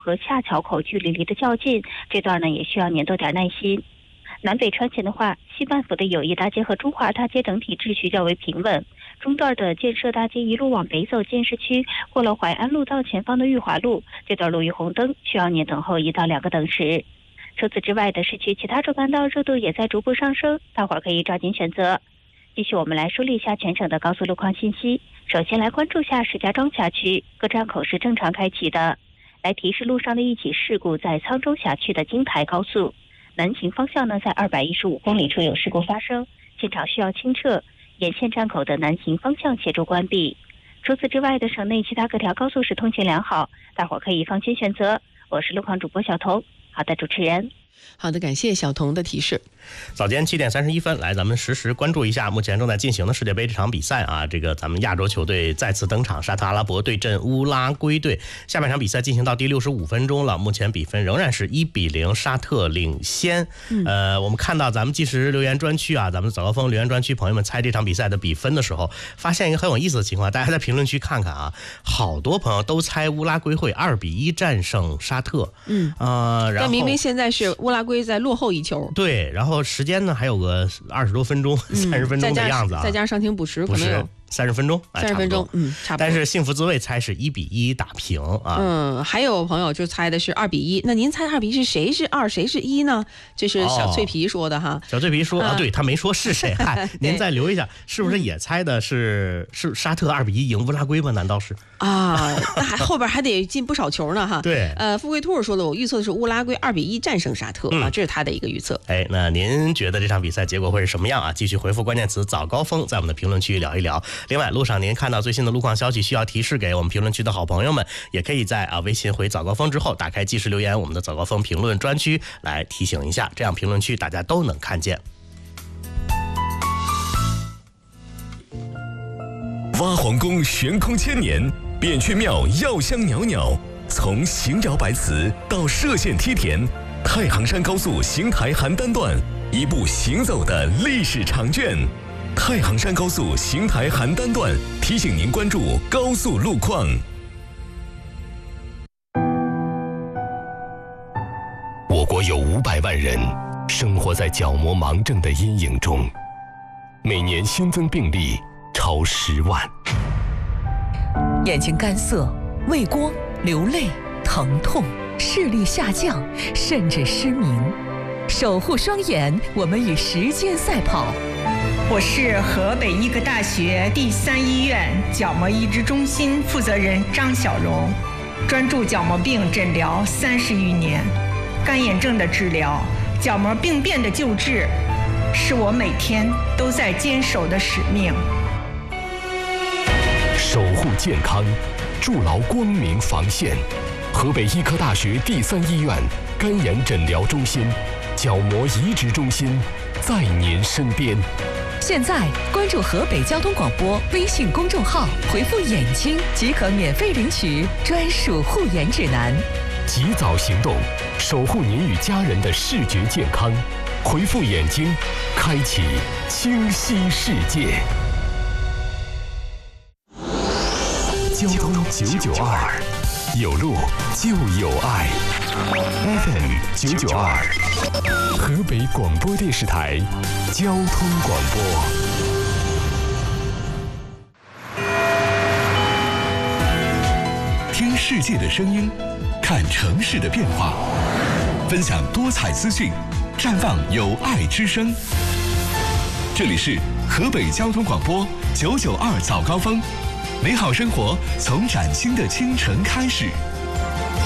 和下桥口距离离得较近，这段呢也需要您多点耐心。南北穿行的话，西半府的友谊大街和中华大街整体秩序较为平稳，中段的建设大街一路往北走建设区，过了淮安路到前方的裕华路，这段路遇红灯，需要您等候1到2个等时。除此之外的市区其他主干道热度也在逐步上升，大伙儿可以抓紧选择。继续我们来梳理一下全省的高速路况信息。首先来关注下石家庄辖区，各站口是正常开启的。来提示路上的一起事故，在沧州辖区的京台高速南行方向呢，在215公里处有事故发生，现场需要清撤，沿线站口的南行方向协助关闭。除此之外的省内其他各条高速是通行良好，大伙可以放心选择。我是路况主播小彤。好的，主持人。 好的，感谢小彤的提示。 早间7点31分，来咱们实时关注一下目前正在进行的世界杯这场比赛啊。这个咱们亚洲球队再次登场，沙特阿拉伯对阵乌拉圭队。下半场比赛进行到第65分钟了，目前比分仍然是1-0，沙特领先。我们看到咱们即时留言专区啊，咱们早高峰留言专区朋友们猜这场比赛的比分的时候，发现一个很有意思的情况，大家在评论区看看啊，好多朋友都猜乌拉圭会2-1战胜沙特。 但明明现在是乌拉圭在落后1球。 对，然后时间呢还有个20多分钟，30分钟的样子啊， 再加上上庭补时，可能有 30分钟 ，30分钟，差不多。 但是幸福滋味猜是1-1打平啊。 还有朋友就猜的是2-1，那您猜2-1是谁是2，谁是1呢？这是小脆皮说的哈。 小脆皮说对他没说是谁，您再留一下，是不是也猜的是沙特2-1赢乌拉圭吗？难道是啊？那后边还得进不少球呢哈。 对， 富贵兔说的，我预测的是乌拉圭2-1战胜沙特啊，这是他的一个预测。 那您觉得这场比赛结果会是什么样啊？继续回复关键词早高峰，在我们的评论区聊一聊。另外，路上您看到最新的路况消息需要提示给我们评论区的好朋友们，也可以在微信回早高峰之后打开即时留言我们的早高峰评论专区来提醒一下，这样评论区大家都能看见。 挖皇宫悬空千年，扁鹊庙药香袅袅，从邢窑白瓷到歙县梯田，太行山高速邢台邯郸段，一部行走的历史长卷。太行山高速邢台邯郸段提醒您关注高速路况。我国有500万人生活在角膜盲症的阴影中，每年新增病例超10万。 眼睛干涩、畏光、流泪、疼痛、视力下降，甚至失明。守护双眼，我们与时间赛跑。 我是河北医科大学第3医院角膜移植中心负责人张小荣，专注角膜病诊疗30余年，干眼症的治疗、角膜病变的救治，是我每天都在坚守的使命。 守护健康，筑牢光明防线。河北医科大学第3医院干眼诊疗中心、角膜移植中心在您身边。 现在关注河北交通广播微信公众号，回复眼睛即可免费领取专属护眼指南。 及早行动，守护您与家人的视觉健康。回复眼睛，开启清晰世界。交通992，有路就有爱。FM 992，河北广播电视台交通广播。听世界的声音，看城市的变化，分享多彩资讯，绽放有爱之声。这里是河北交通广播992早高峰，美好生活从崭新的清晨开始。